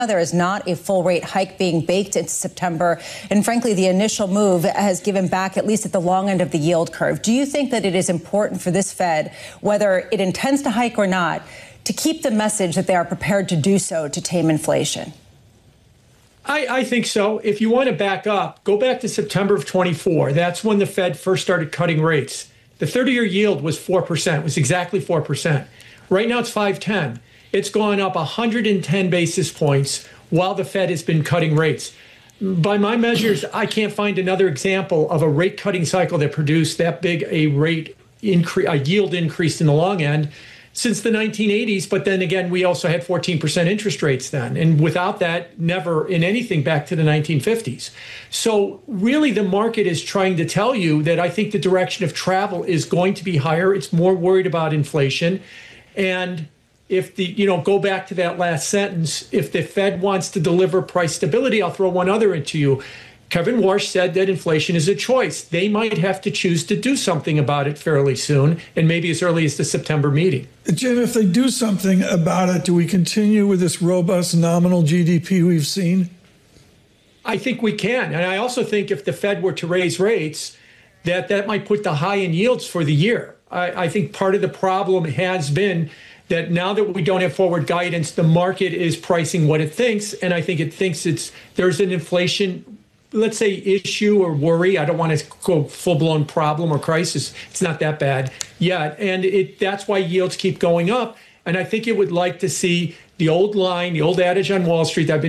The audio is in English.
There is not a full rate hike being baked into September. And frankly, the initial move has given back, at least at the long end of the yield curve. Do you think that it is important for this Fed, whether it intends to hike or not, to keep the message that they are prepared to do so to tame inflation? I think so. If you want to back up, go back to September of 24. That's when the Fed first started cutting rates. The 30-year yield was 4%. It was exactly 4%. Right now it's 5.10. It's gone up 110 basis points while the Fed has been cutting rates. By my measures, I can't find another example of a rate cutting cycle that produced that big a yield increase in the long end since the 1980s. But then again, we also had 14% interest rates then. And without that, never in anything back to the 1950s. So really, the market is trying to tell you that I think the direction of travel is going to be higher. It's more worried about inflation. And if go back to that last sentence, if the Fed wants to deliver price stability, I'll throw one other into you. Kevin Warsh said that inflation is a choice. They might have to choose to do something about it fairly soon, and maybe as early as the September meeting. Jim, if they do something about it, do we continue with this robust nominal GDP we've seen? I think we can. And I also think if the Fed were to raise rates, that might put the high in yields for the year. I think part of the problem has been that now that we don't have forward guidance, the market is pricing what it thinks. And I think it thinks there's an inflation, let's say, issue or worry. I don't want to go full-blown problem or crisis. It's not that bad yet. And that's why yields keep going up. And I think it would like to see the old line, the old adage on Wall Street that I've been